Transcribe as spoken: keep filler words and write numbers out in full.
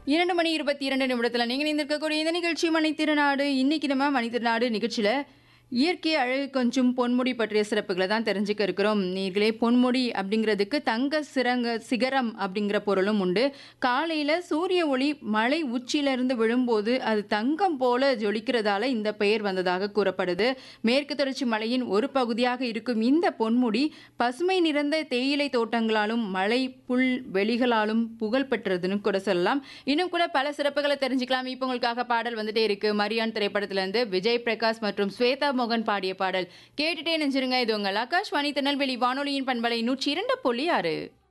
இரண்டு மணி இருபத்தி இரண்டு நிமிடத்தில் நீங்கள் இணைந்திருக்கக்கூடிய இந்த நிகழ்ச்சி மணித்திருநாடு. இன்னைக்கு நம்ம மணித்திருநாடு நிகழ்ச்சியில் இயற்கை அழகு கொஞ்சம் பொன்முடி பற்றிய சிறப்புகளை தான் தெரிஞ்சுக்க இருக்கிறோம். நீங்களே பொன்முடி அப்படிங்கிறதுக்கு தங்க சிரங்க சிகரம் அப்படிங்கிற பொருளும் உண்டு. காலையில் சூரிய ஒளி மலை உச்சியிலிருந்து விழும்போது அது தங்கம் போல ஜொலிக்கிறதால இந்த பெயர் வந்ததாக கூறப்படுது. மேற்கு தொடர்ச்சி மலையின் ஒரு பகுதியாக இருக்கும் இந்த பொன்முடி பசுமை நிறைந்த தேயிலை தோட்டங்களாலும் மலை புல் வெளிகளாலும் புகழ் பெற்றதுன்னு கூட சொல்லலாம். இன்னும் கூட பல சிறப்புகளை தெரிஞ்சுக்கலாம். இப்போ உங்களுக்காக பாடல் வந்துட்டே இருக்கு. மரியான் திரைப்படத்திலிருந்து விஜய் பிரகாஷ் மற்றும் ஸ்வேதா மோகன் பாடிய பாடல் கேட்டுட்டே நெஞ்சிருங்க. இது உங்கள் ஆகாஷ்வாணி திருநெல்வேலி வானொலியின் பண்பலை நூற்றி இரண்டு புள்ளி ஆறு.